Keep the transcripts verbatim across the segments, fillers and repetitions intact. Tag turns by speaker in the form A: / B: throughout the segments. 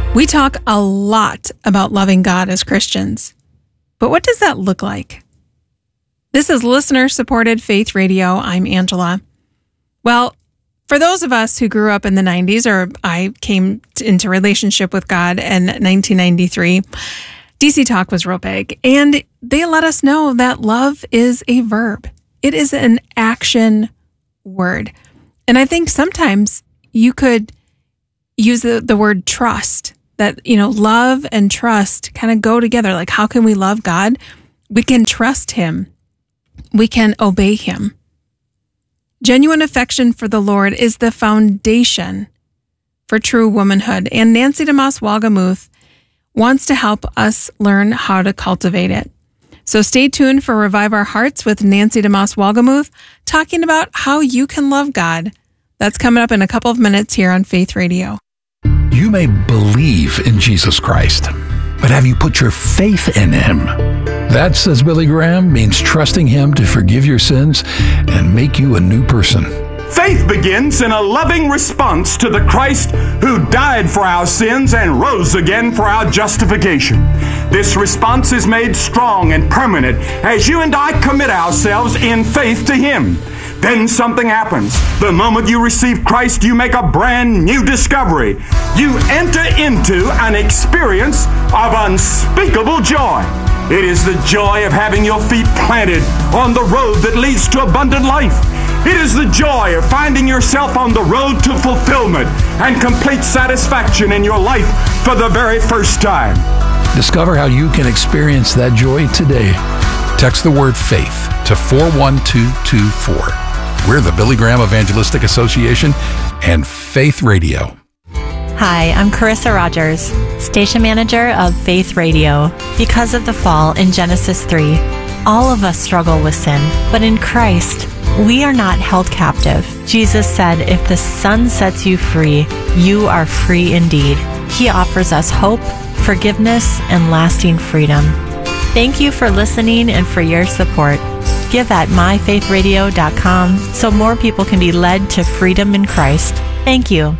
A: We talk a lot about loving God as Christians, but what does that look like? This is listener-supported Faith Radio. I'm Angela. Well, for those of us who grew up in the nineties, or I came into relationship with God in nineteen ninety-three, D C Talk was real big, and they let us know that love is a verb. It is an action word. And I think sometimes you could use the, the word trust. That, you know, love and trust kind of go together. Like, how can we love God? We can trust Him. We can obey Him. Genuine affection for the Lord is the foundation for true womanhood. And Nancy DeMoss Wolgemuth wants to help us learn how to cultivate it. So stay tuned for Revive Our Hearts with Nancy DeMoss Wolgemuth, talking about how you can love God. That's coming up in a couple of minutes here on Faith Radio.
B: You may believe in Jesus Christ, but have you put your faith in Him? That, says Billy Graham, means trusting Him to forgive your sins and make you a new person.
C: Faith begins in a loving response to the Christ who died for our sins and rose again for our justification. This response is made strong and permanent as you and I commit ourselves in faith to Him. Then something happens. The moment you receive Christ, you make a brand new discovery. You enter into an experience of unspeakable joy. It is the joy of having your feet planted on the road that leads to abundant life. It is the joy of finding yourself on the road to fulfillment and complete satisfaction in your life for the very first time.
B: Discover how you can experience that joy today. Text the word FAITH to four one two two four. We're the Billy Graham Evangelistic Association and Faith Radio.
D: Hi, I'm Carissa Rogers, station manager of Faith Radio. Because of the fall in Genesis three, all of us struggle with sin, but in Christ, we are not held captive. Jesus said, if the Son sets you free, you are free indeed. He offers us hope, forgiveness, and lasting freedom. Thank you for listening and for your support. Give at my faith radio dot com so more people can be led to freedom in Christ. Thank you.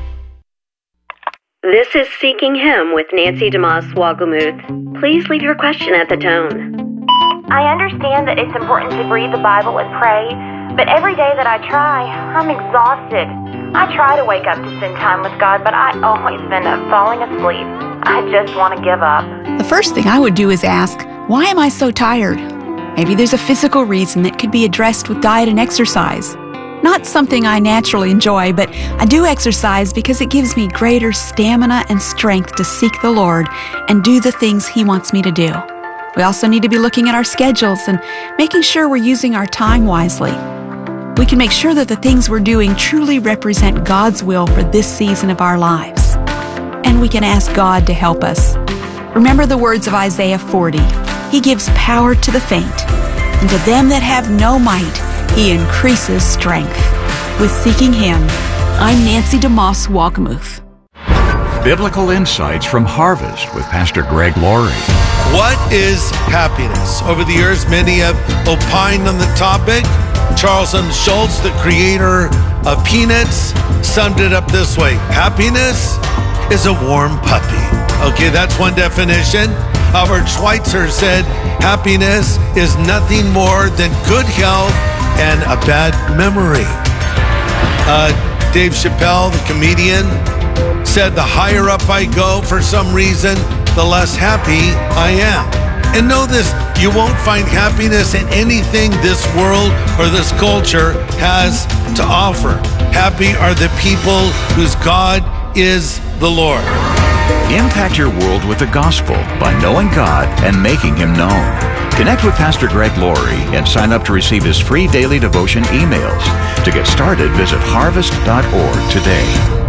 E: This is Seeking Him with Nancy DeMoss Wolgemuth. Please leave your question at the tone.
F: I understand that it's important to read the Bible and pray, but every day that I try, I'm exhausted. I try to wake up to spend time with God, but I always end up falling asleep. I just want to give up.
G: The first thing I would do is ask, why am I so tired? Maybe there's a physical reason that could be addressed with diet and exercise. Not something I naturally enjoy, but I do exercise because it gives me greater stamina and strength to seek the Lord and do the things He wants me to do. We also need to be looking at our schedules and making sure we're using our time wisely. We can make sure that the things we're doing truly represent God's will for this season of our lives. And we can ask God to help us. Remember the words of Isaiah forty. He gives power to the faint, and to them that have no might, He increases strength. With Seeking Him, I'm Nancy DeMoss Wolgemuth.
H: Biblical Insights from Harvest with Pastor Greg Laurie.
I: What is happiness? Over the years, many have opined on the topic. Charles M. Schultz, the creator of Peanuts, summed it up this way. Happiness is a warm puppy. Okay, that's one definition. Albert Schweitzer said, happiness is nothing more than good health and a bad memory. Uh, Dave Chappelle, the comedian, said the higher up I go for some reason, the less happy I am. And know this, you won't find happiness in anything this world or this culture has to offer. Happy are the people whose God is the Lord.
H: Impact your world with the gospel by knowing God and making Him known. Connect with Pastor Greg Laurie and sign up to receive his free daily devotion emails. To get started, visit harvest dot org today.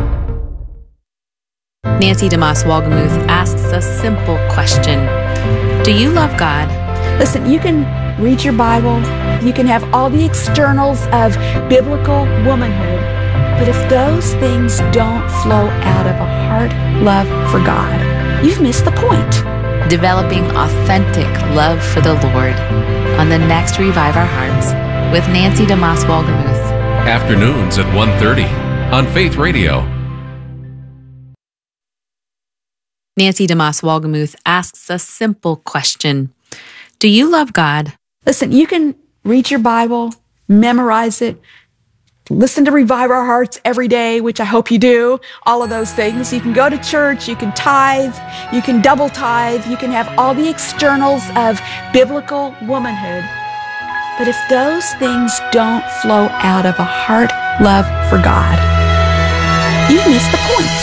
J: Nancy DeMoss Wolgemuth asks a simple question. Do you love God?
G: Listen, you can read your Bible, you can have all the externals of biblical womanhood, but if those things don't flow out of a heart love for God, you've missed the point.
J: Developing authentic love for the Lord on the next Revive Our Hearts with Nancy DeMoss Wolgemuth.
K: Afternoons at one thirty on Faith Radio.
J: Nancy DeMoss Wolgemuth asks a simple question. Do you love God?
G: Listen, you can read your Bible, memorize it, listen to Revive Our Hearts every day, which I hope you do, all of those things. You can go to church, you can tithe, you can double tithe, you can have all the externals of biblical womanhood. But if those things don't flow out of a heart love for God, you miss the point.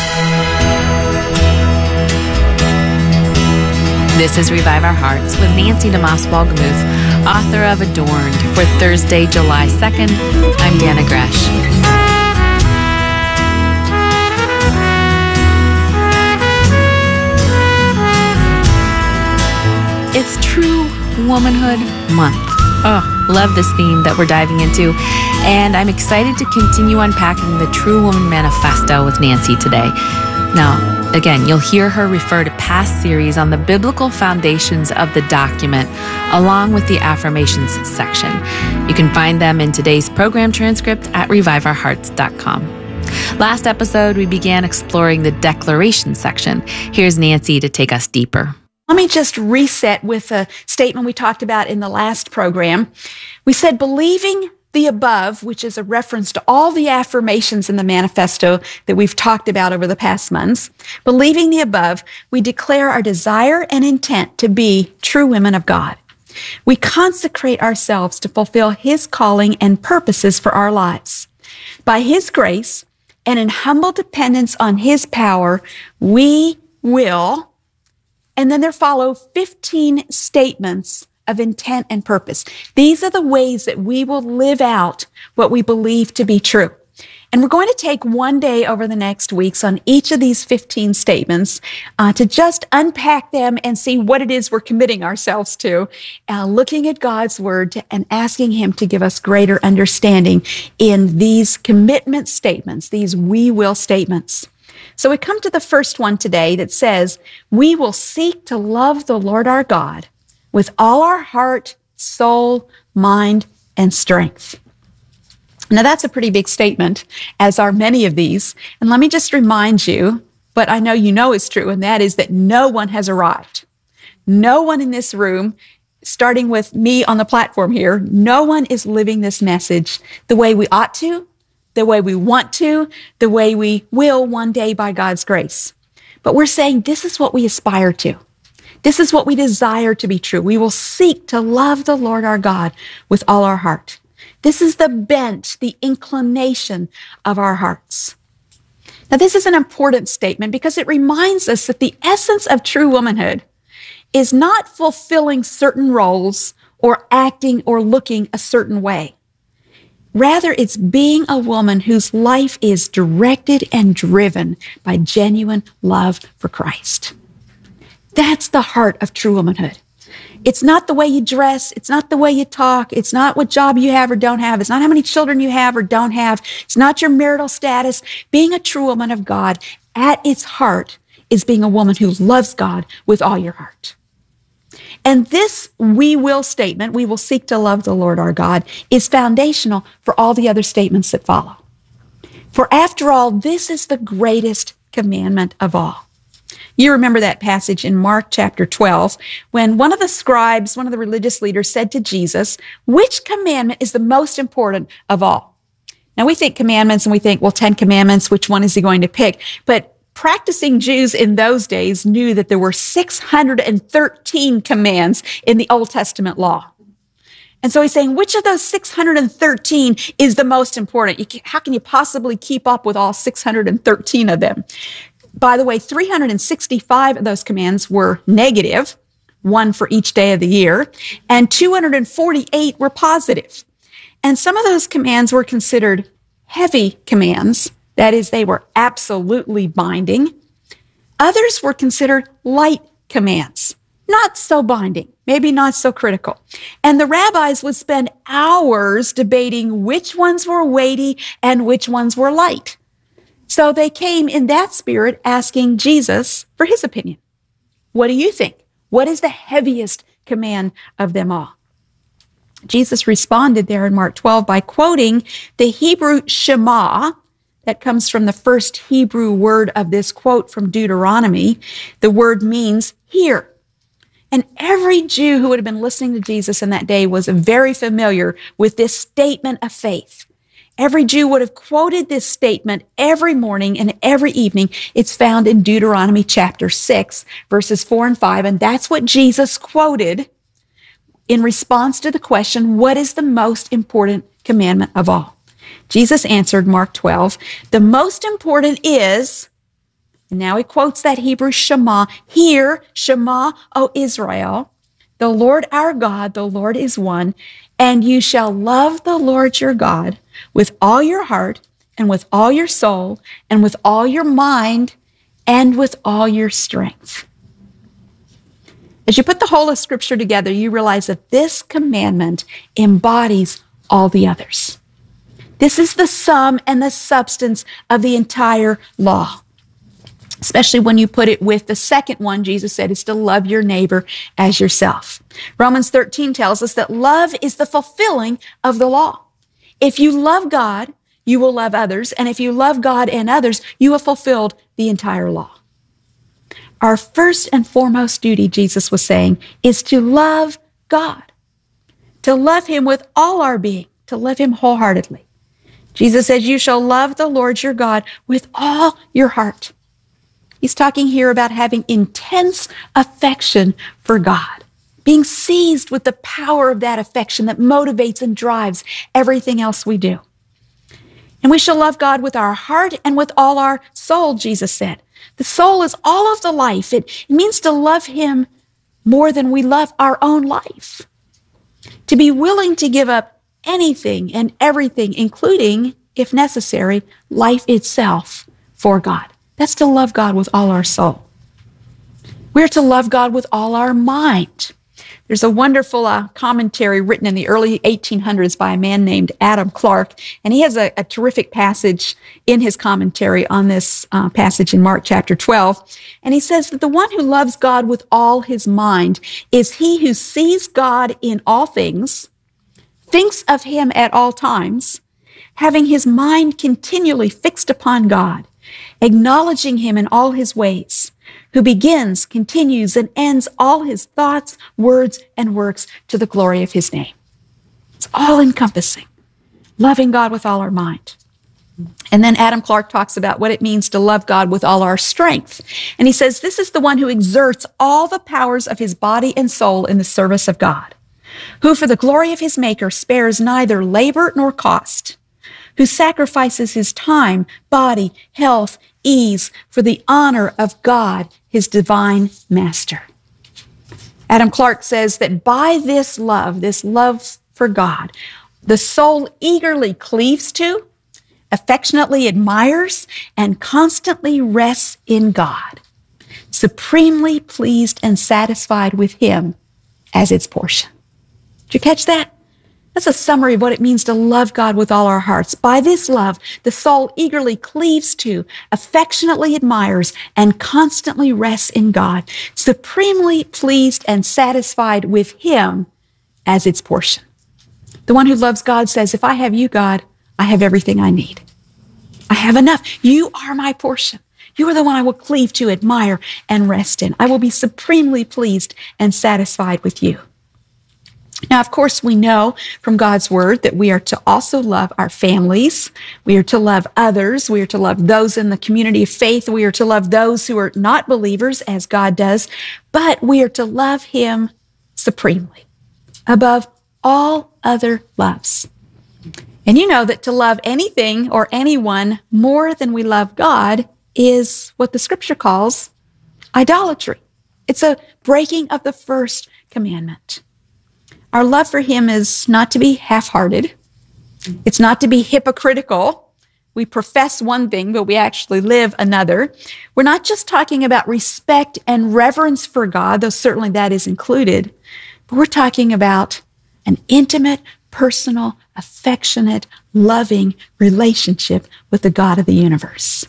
J: This is Revive Our Hearts with Nancy DeMoss Wolgemuth, author of Adorned. For Thursday, July second, I'm Deanna Gresh. It's True Womanhood Month. Oh, love this theme that we're diving into. And I'm excited to continue unpacking the True Woman Manifesto with Nancy today. Now, again, you'll hear her refer to past series on the biblical foundations of the document, along with the affirmations section. You can find them in today's program transcript at revive our hearts dot com. Last episode, we began exploring the declaration section. Here's Nancy to take us deeper.
G: Let me just reset with a statement we talked about in the last program. We said, believing the above, which is a reference to all the affirmations in the manifesto that we've talked about over the past months. Believing the above, we declare our desire and intent to be true women of God. We consecrate ourselves to fulfill His calling and purposes for our lives. By His grace and in humble dependence on His power, we will, and then there follow fifteen statements of intent and purpose. These are the ways that we will live out what we believe to be true. And we're going to take one day over the next weeks on each of these fifteen statements uh, to just unpack them and see what it is we're committing ourselves to, uh, looking at God's Word to, and asking Him to give us greater understanding in these commitment statements, these we will statements. So we come to the first one today that says, we will seek to love the Lord our God with all our heart, soul, mind, and strength. Now that's a pretty big statement, as are many of these. And let me just remind you, what I know you know is true, and that is that no one has arrived. No one in this room, starting with me on the platform here, no one is living this message the way we ought to, the way we want to, the way we will one day by God's grace. But we're saying this is what we aspire to. This is what we desire to be true. We will seek to love the Lord our God with all our heart. This is the bent, the inclination of our hearts. Now, this is an important statement because it reminds us that the essence of true womanhood is not fulfilling certain roles or acting or looking a certain way. Rather, it's being a woman whose life is directed and driven by genuine love for Christ. That's the heart of true womanhood. It's not the way you dress. It's not the way you talk. It's not what job you have or don't have. It's not how many children you have or don't have. It's not your marital status. Being a true woman of God at its heart is being a woman who loves God with all your heart. And this we will statement, we will seek to love the Lord our God, is foundational for all the other statements that follow. For after all, this is the greatest commandment of all. You remember that passage in Mark chapter twelve, when one of the scribes, one of the religious leaders said to Jesus, which commandment is the most important of all? Now we think commandments and we think, well, Ten Commandments, which one is he going to pick? But practicing Jews in those days knew that there were six hundred thirteen commands in the Old Testament law. And so he's saying, which of those six hundred thirteen is the most important? You can, how can you possibly keep up with all six hundred thirteen of them? By the way, three hundred sixty-five of those commands were negative, one for each day of the year, and two hundred forty-eight were positive. And some of those commands were considered heavy commands. That is, they were absolutely binding. Others were considered light commands, not so binding, maybe not so critical. And the rabbis would spend hours debating which ones were weighty and which ones were light. So they came in that spirit asking Jesus for his opinion. What do you think? What is the heaviest command of them all? Jesus responded there in Mark twelve by quoting the Hebrew Shema, that comes from the first Hebrew word of this quote from Deuteronomy. The word means hear. And every Jew who would have been listening to Jesus in that day was very familiar with this statement of faith. Every Jew would have quoted this statement every morning and every evening. It's found in Deuteronomy chapter six, verses four and five, and that's what Jesus quoted in response to the question, what is the most important commandment of all? Jesus answered, Mark twelve, the most important is, and now he quotes that Hebrew Shema, hear, Shema, O Israel, the Lord our God, the Lord is one, and you shall love the Lord your God with all your heart and with all your soul and with all your mind and with all your strength. As you put the whole of Scripture together, you realize that this commandment embodies all the others. This is the sum and the substance of the entire law. Especially when you put it with the second one, Jesus said, is to love your neighbor as yourself. Romans thirteen tells us that love is the fulfilling of the law. If you love God, you will love others. And if you love God and others, you have fulfilled the entire law. Our first and foremost duty, Jesus was saying, is to love God, to love him with all our being, to love him wholeheartedly. Jesus says, you shall love the Lord your God with all your heart. He's talking here about having intense affection for God, being seized with the power of that affection that motivates and drives everything else we do. And we shall love God with our heart and with all our soul, Jesus said. The soul is all of the life. It, it means to love him more than we love our own life. To be willing to give up anything and everything, including, if necessary, life itself for God. That's to love God with all our soul. We're to love God with all our mind. There's a wonderful uh, commentary written in the early eighteen hundreds by a man named Adam Clarke, and he has a, a terrific passage in his commentary on this uh, passage in Mark chapter twelve. And he says that the one who loves God with all his mind is he who sees God in all things, thinks of him at all times, having his mind continually fixed upon God, acknowledging him in all his ways, who begins, continues, and ends all his thoughts, words, and works to the glory of his name. It's all encompassing, loving God with all our mind. And then Adam Clarke talks about what it means to love God with all our strength. And he says, this is the one who exerts all the powers of his body and soul in the service of God, who for the glory of his Maker spares neither labor nor cost, who sacrifices his time, body, health, ease for the honor of God, his divine master. Adam Clarke says that by this love, this love for God, the soul eagerly cleaves to, affectionately admires, and constantly rests in God, supremely pleased and satisfied with him as its portion. Did you catch that? That's a summary of what it means to love God with all our hearts. By this love, the soul eagerly cleaves to, affectionately admires, and constantly rests in God, supremely pleased and satisfied with him as its portion. The one who loves God says, if I have you, God, I have everything I need. I have enough. You are my portion. You are the one I will cleave to, admire, and rest in. I will be supremely pleased and satisfied with you. Now, of course, we know from God's word that we are to also love our families. We are to love others. We are to love those in the community of faith. We are to love those who are not believers as God does, but we are to love him supremely above all other loves. And you know that to love anything or anyone more than we love God is what the scripture calls idolatry. It's a breaking of the first commandment. Our love for him is not to be half-hearted. It's not to be hypocritical. We profess one thing, but we actually live another. We're not just talking about respect and reverence for God, though certainly that is included, but we're talking about an intimate, personal, affectionate, loving relationship with the God of the universe.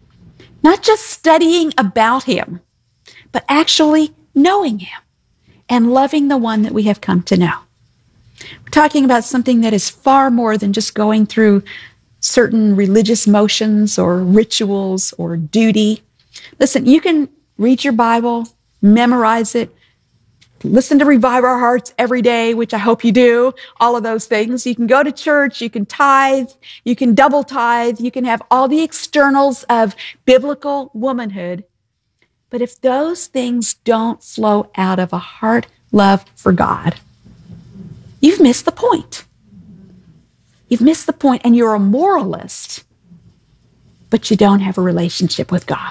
G: Not just studying about him, but actually knowing him and loving the one that we have come to know. We're talking about something that is far more than just going through certain religious motions or rituals or duty. Listen, you can read your Bible, memorize it, listen to Revive Our Hearts every day, which I hope you do, all of those things. You can go to church, you can tithe, you can double tithe, you can have all the externals of biblical womanhood. But if those things don't flow out of a heart love for God, you've missed the point. You've missed the point, and you're a moralist, but you don't have a relationship with God.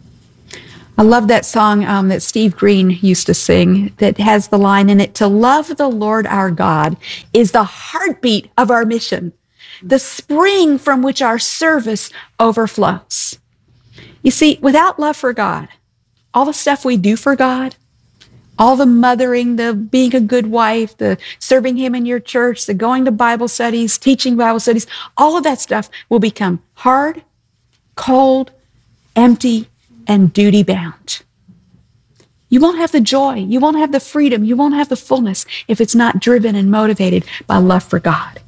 G: I love that song um, that Steve Green used to sing that has the line in it, "To love the Lord our God is the heartbeat of our mission, the spring from which our service overflows." You see, without love for God, all the stuff we do for God, all the mothering, the being a good wife, the serving Him in your church, the going to Bible studies, teaching Bible studies, all of that stuff will become hard, cold, empty, and duty-bound. You won't have the joy, you won't have the freedom, you won't have the fullness if it's not driven and motivated by love for God.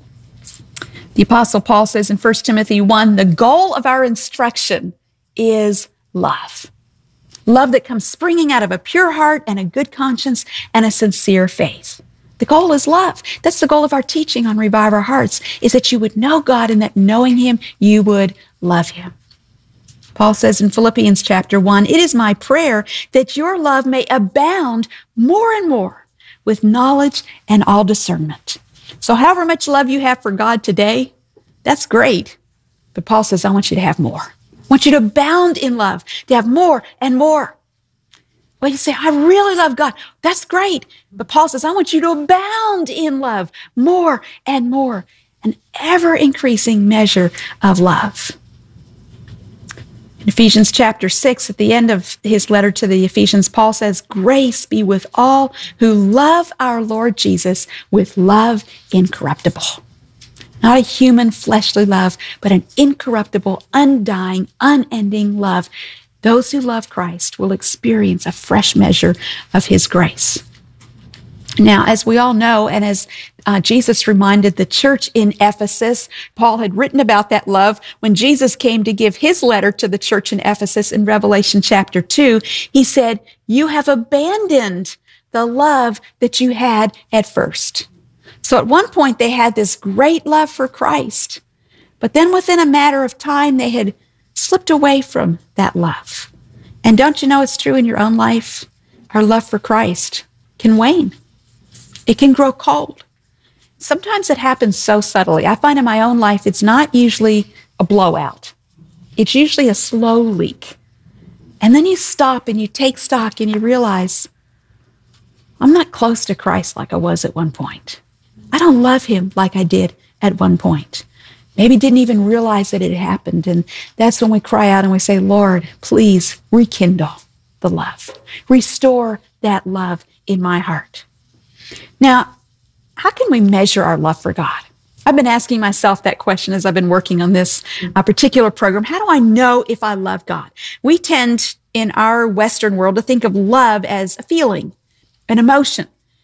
G: The Apostle Paul says in First Timothy one, the goal of our instruction is love. Love that comes springing out of a pure heart and a good conscience and a sincere faith. The goal is love. That's the goal of our teaching on Revive Our Hearts, is that you would know God and that knowing Him, you would love Him. Paul says in Philippians chapter one, it is my prayer that your love may abound more and more with knowledge and all discernment. So however much love you have for God today, that's great. But Paul says, I want you to have more. I want you to abound in love, to have more and more. Well, you say, I really love God. That's great. But Paul says, I want you to abound in love, more and more, an ever-increasing measure of love. In Ephesians chapter six, at the end of his letter to the Ephesians, Paul says, grace be with all who love our Lord Jesus with love incorruptible. Not a human fleshly love, but an incorruptible, undying, unending love. Those who love Christ will experience a fresh measure of His grace. Now, as we all know, and as uh, Jesus reminded the church in Ephesus, Paul had written about that love when Jesus came to give his letter to the church in Ephesus in Revelation chapter two. He said, you have abandoned the love that you had at first. So at one point, they had this great love for Christ, but then within a matter of time, they had slipped away from that love. And don't you know it's true in your own life? Our love for Christ can wane. It can grow cold. Sometimes it happens so subtly. I find in my own life, it's not usually a blowout. It's usually a slow leak. And then you stop and you take stock and you realize, I'm not close to Christ like I was at one point. I don't love Him like I did at one point. Maybe didn't even realize that it happened. And that's when we cry out and we say, Lord, please rekindle the love. Restore that love in my heart. Now, how can we measure our love for God? I've been asking myself that question as I've been working on this uh, particular program. How do I know if I love God? We tend in our Western world to think of love as a feeling, an emotion.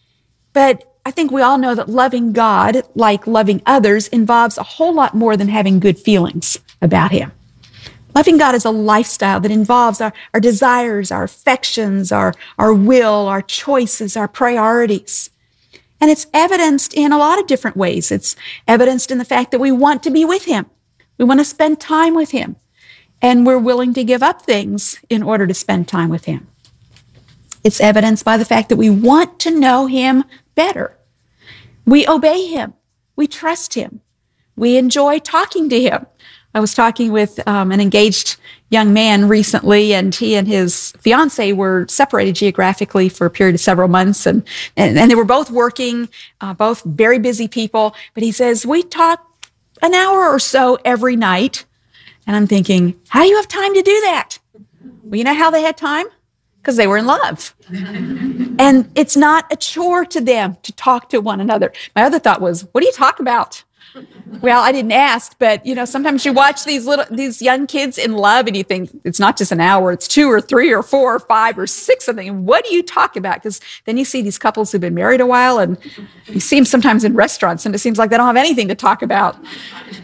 G: But I think we all know that loving God, like loving others, involves a whole lot more than having good feelings about Him. Loving God is a lifestyle that involves our, our desires, our affections, our, our will, our choices, our priorities. And it's evidenced in a lot of different ways. It's evidenced in the fact that we want to be with Him. We want to spend time with Him. And we're willing to give up things in order to spend time with Him. It's evidenced by the fact that we want to know Him better. We obey Him. We trust Him. We enjoy talking to Him. I was talking with um, an engaged young man recently, and he and his fiancée were separated geographically for a period of several months, and, and, and they were both working, uh, both very busy people. But he says, we talk an hour or so every night. And I'm thinking, how do you have time to do that? Well, you know how they had time? Because they were in love. And it's not a chore to them to talk to one another. My other thought was, what do you talk about? Well, I didn't ask, but you know, sometimes you watch these little, these young kids in love and you think it's not just an hour, it's two or three or four or five or six of them. What do you talk about? Because then you see these couples who've been married a while and you see them sometimes in restaurants and it seems like they don't have anything to talk about.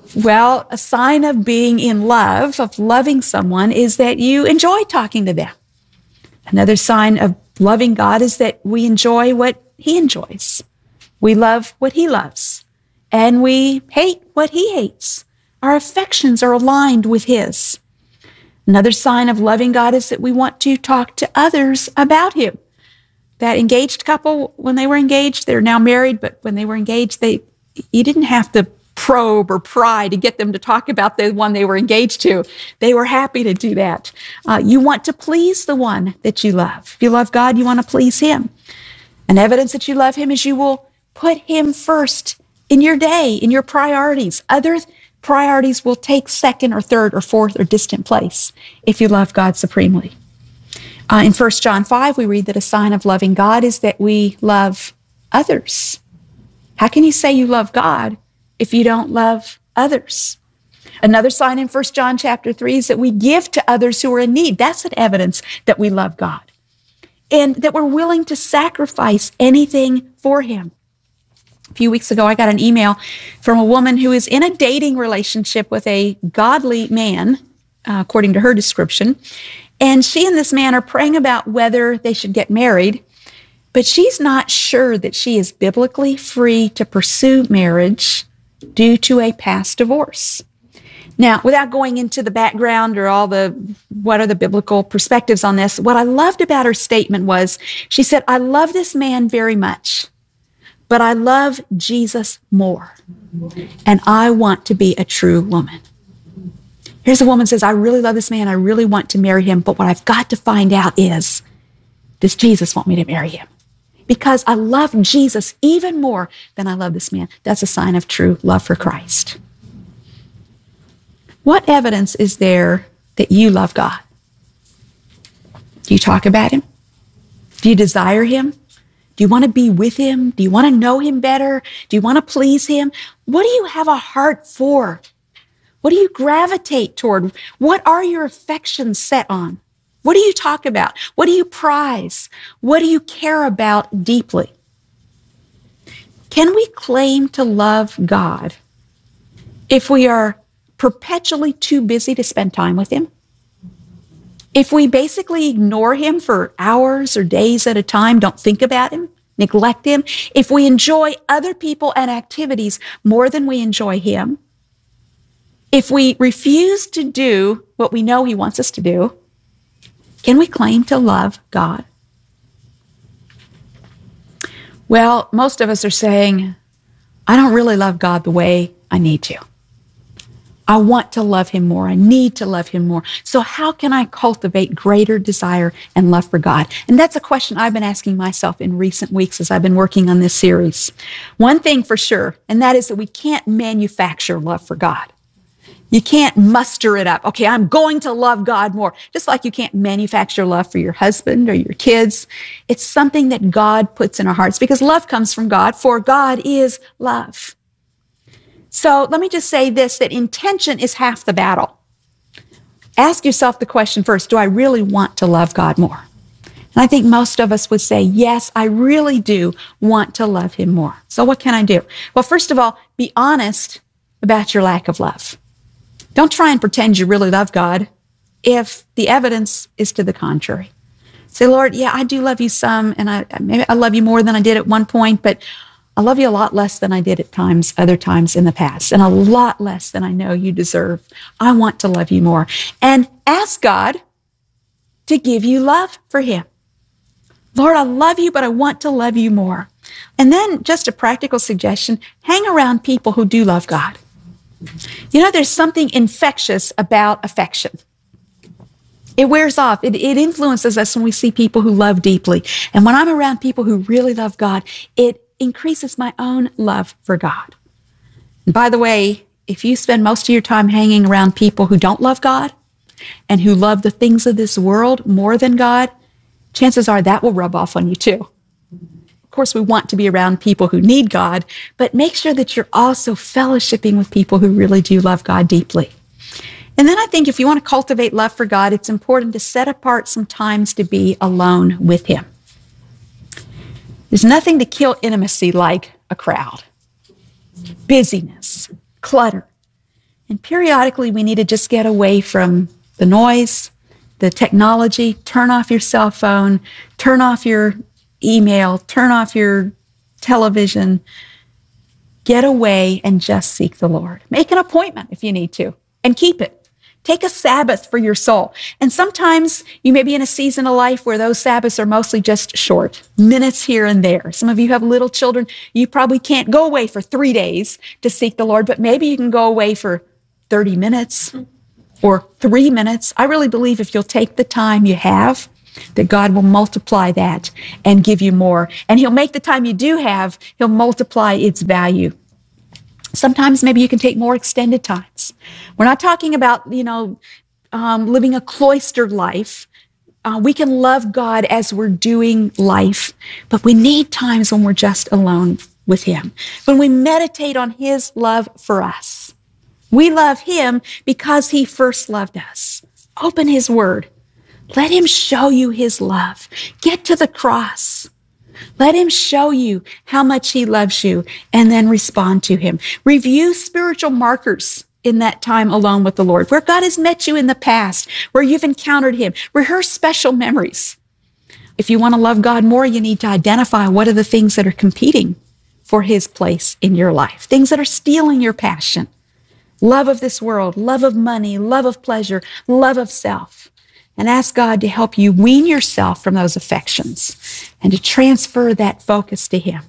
G: Well, a sign of being in love, of loving someone, is that you enjoy talking to them. Another sign of loving God is that we enjoy what He enjoys. We love what He loves, and we hate what He hates. Our affections are aligned with His. Another sign of loving God is that we want to talk to others about Him. That engaged couple, when they were engaged, they're now married, but when they were engaged, they you didn't have to probe or pry to get them to talk about the one they were engaged to. They were happy to do that. Uh, you want to please the one that you love. If you love God, you want to please Him. And evidence that you love Him is you will put Him first in your day, in your priorities. Other priorities will take second or third or fourth or distant place if you love God supremely. Uh, in First John five, we read that a sign of loving God is that we love others. How can you say you love God if you don't love others? Another sign in First John chapter three is that we give to others who are in need. That's an evidence that we love God and that we're willing to sacrifice anything for Him. A few weeks ago, I got an email from a woman who is in a dating relationship with a godly man, uh, according to her description. And she and this man are praying about whether they should get married, but she's not sure that she is biblically free to pursue marriage due to a past divorce. Now, without going into the background or all the, what are the biblical perspectives on this, what I loved about her statement was, she said, I love this man very much, but I love Jesus more, and I want to be a true woman. Here's a woman who says, I really love this man, I really want to marry him, but what I've got to find out is, does Jesus want me to marry him? Because I love Jesus even more than I love this man. That's a sign of true love for Christ. What evidence is there that you love God? Do you talk about Him? Do you desire Him? Do you want to be with Him? Do you want to know Him better? Do you want to please Him? What do you have a heart for? What do you gravitate toward? What are your affections set on? What do you talk about? What do you prize? What do you care about deeply? Can we claim to love God if we are perpetually too busy to spend time with Him? If we basically ignore Him for hours or days at a time, don't think about Him, neglect Him, if we enjoy other people and activities more than we enjoy Him, if we refuse to do what we know He wants us to do, can we claim to love God? Well, most of us are saying, I don't really love God the way I need to. I want to love Him more. I need to love Him more. So how can I cultivate greater desire and love for God? And that's a question I've been asking myself in recent weeks as I've been working on this series. One thing for sure, and that is that we can't manufacture love for God. You can't muster it up. Okay, I'm going to love God more. Just like you can't manufacture love for your husband or your kids. It's something that God puts in our hearts because love comes from God, for God is love. So let me just say this, that intention is half the battle. Ask yourself the question first, do I really want to love God more? And I think most of us would say, yes, I really do want to love Him more. So what can I do? Well, first of all, be honest about your lack of love. Don't try and pretend you really love God if the evidence is to the contrary. Say, Lord, yeah, I do love you some, and I maybe I love you more than I did at one point, but I love you a lot less than I did at times, other times in the past, and a lot less than I know you deserve. I want to love you more. And ask God to give you love for Him. Lord, I love you, but I want to love you more. And then just a practical suggestion, hang around people who do love God. You know, there's something infectious about affection. It wears off. It, it influences us when we see people who love deeply. And when I'm around people who really love God, it increases my own love for God. And by the way, if you spend most of your time hanging around people who don't love God and who love the things of this world more than God, chances are that will rub off on you too. Of course, we want to be around people who need God, but make sure that you're also fellowshipping with people who really do love God deeply. And then I think if you want to cultivate love for God, it's important to set apart some times to be alone with Him. There's nothing to kill intimacy like a crowd, busyness, clutter. And periodically, we need to just get away from the noise, the technology, turn off your cell phone, turn off your email, turn off your television. Get away and just seek the Lord. Make an appointment if you need to, and keep it. Take a Sabbath for your soul. And sometimes you may be in a season of life where those Sabbaths are mostly just short, minutes here and there. Some of you have little children. You probably can't go away for three days to seek the Lord, but maybe you can go away for thirty minutes or three minutes. I really believe if you'll take the time you have, that God will multiply that and give you more. And He'll make the time you do have, He'll multiply its value. Sometimes maybe you can take more extended times. We're not talking about, you know, um, living a cloistered life. Uh, we can love God as we're doing life, but we need times when we're just alone with Him. When we meditate on His love for us. We love Him because He first loved us. Open His Word. Let Him show you His love. Get to the cross. Let Him show you how much He loves you, and then respond to Him. Review spiritual markers in that time alone with the Lord, where God has met you in the past, where you've encountered Him. Rehearse special memories. If you want to love God more, you need to identify what are the things that are competing for His place in your life, things that are stealing your passion. Love of this world, love of money, love of pleasure, love of self. And ask God to help you wean yourself from those affections and to transfer that focus to Him.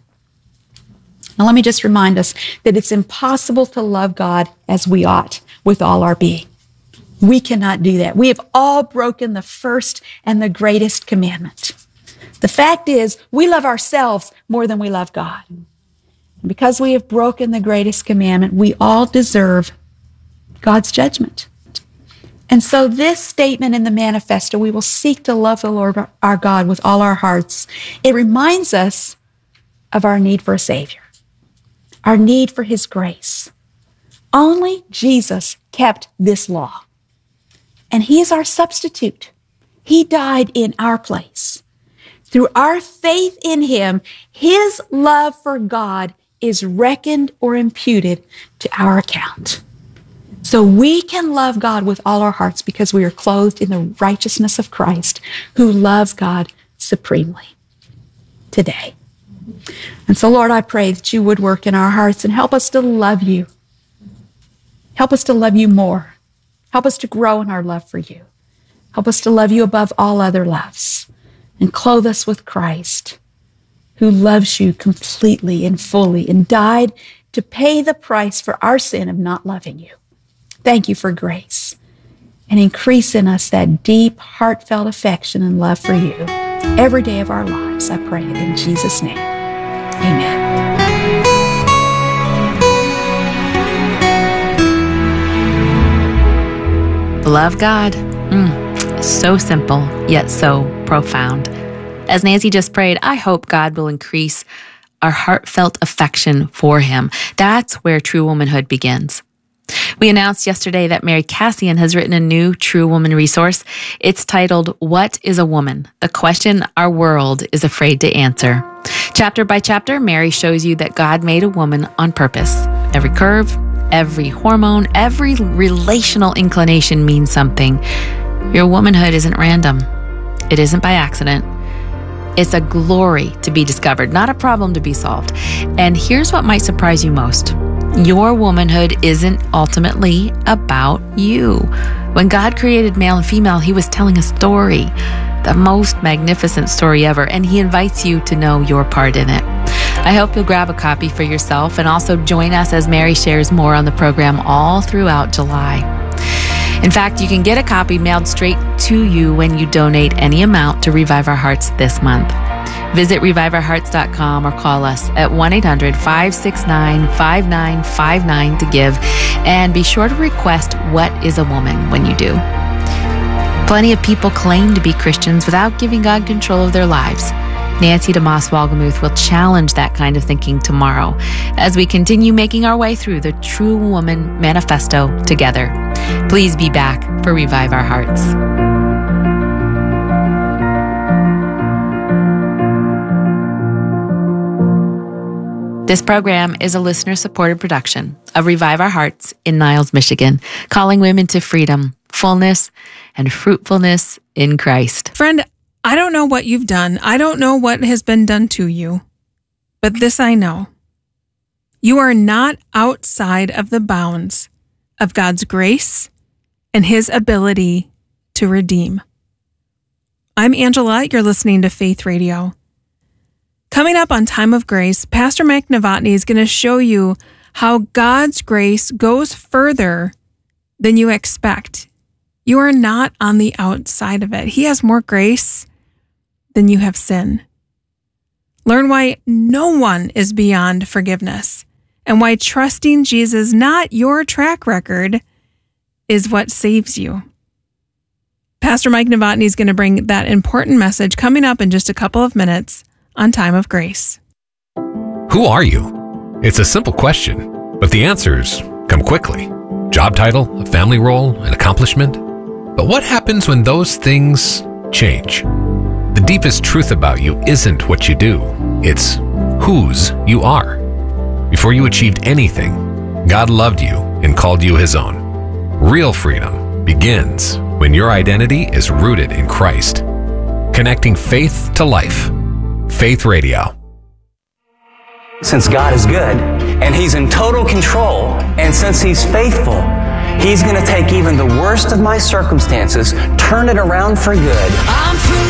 G: Now, let me just remind us that it's impossible to love God as we ought with all our being. We cannot do that. We have all broken the first and the greatest commandment. The fact is, we love ourselves more than we love God. And because we have broken the greatest commandment, we all deserve God's judgment. And so this statement in the manifesto, we will seek to love the Lord our God with all our hearts. It reminds us of our need for a Savior, our need for His grace. Only Jesus kept this law, and He is our substitute. He died in our place. Through our faith in Him, His love for God is reckoned or imputed to our account. So we can love God with all our hearts because we are clothed in the righteousness of Christ, who loves God supremely today. And so, Lord, I pray that You would work in our hearts and help us to love You. Help us to love You more. Help us to grow in our love for You. Help us to love You above all other loves and clothe us with Christ, who loves You completely and fully and died to pay the price for our sin of not loving You. Thank You for grace, and increase in us that deep, heartfelt affection and love for You every day of our lives. I pray it in Jesus' name. Amen.
J: Love God. Mm, so simple, yet so profound. As Nancy just prayed, I hope God will increase our heartfelt affection for Him. That's where true womanhood begins. We announced yesterday that Mary Cassian has written a new True Woman resource. It's titled, What is a Woman? The question our world is afraid to answer. Chapter by chapter, Mary shows you that God made a woman on purpose. Every curve, every hormone, every relational inclination means something. Your womanhood isn't random. It isn't by accident. It's a glory to be discovered, not a problem to be solved. And here's what might surprise you most. Your womanhood isn't ultimately about you. When God created male and female, He was telling a story, the most magnificent story ever, and He invites you to know your part in it. I hope you'll grab a copy for yourself and also join us as Mary shares more on the program all throughout July. In fact, you can get a copy mailed straight to you when you donate any amount to Revive Our Hearts this month. Visit revive our hearts dot com or call us at one eight hundred, five six nine, five nine five nine to give, and be sure to request What is a Woman when you do. Plenty of people claim to be Christians without giving God control of their lives. Nancy DeMoss Wolgemuth will challenge that kind of thinking tomorrow as we continue making our way through the True Woman Manifesto together. Please be back for Revive Our Hearts. This program is a listener-supported production of Revive Our Hearts in Niles, Michigan, calling women to freedom, fullness, and fruitfulness in Christ.
A: Friend, I don't know what you've done. I don't know what has been done to you. But this I know. You are not outside of the bounds of God's grace and His ability to redeem. I'm Angela. You're listening to Faith Radio. Coming up on Time of Grace, Pastor Mike Novotny is going to show you how God's grace goes further than you expect. You are not on the outside of it. He has more grace than you have sin. Learn why no one is beyond forgiveness and why trusting Jesus, not your track record, is what saves you. Pastor Mike Novotny is going to bring that important message coming up in just a couple of minutes on Time of Grace.
K: Who are you? It's a simple question, but the answers come quickly. Job title, a family role, an accomplishment. But what happens when those things change? The deepest truth about you isn't what you do, it's whose you are. Before you achieved anything, God loved you and called you His own. Real freedom begins when your identity is rooted in Christ. Connecting faith to life. Faith Radio.
L: Since God is good and He's in total control, and since He's faithful, He's going to take even the worst of my circumstances, turn it around for good.
M: I'm